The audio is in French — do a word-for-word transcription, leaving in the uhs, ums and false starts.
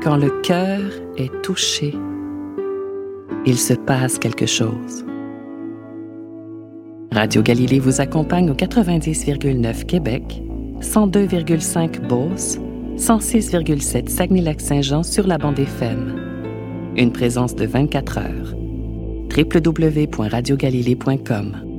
Quand le cœur est touché, il se passe quelque chose. Radio Galilée vous accompagne au quatre-vingt-dix virgule neuf Québec, cent deux virgule cinq Beauce, cent six virgule sept Saguenay-Lac-Saint-Jean sur la bande F M. Une présence de vingt-quatre heures. w w w point radio galilée point com